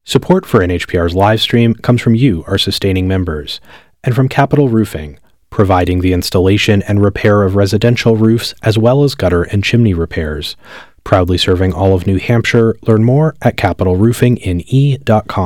Support for NHPR's live stream comes from you, our sustaining members, and from Capital Roofing, providing the installation and repair of residential roofs as well as gutter and chimney repairs. Proudly serving all of New Hampshire. Learn more at capitalroofingine.com.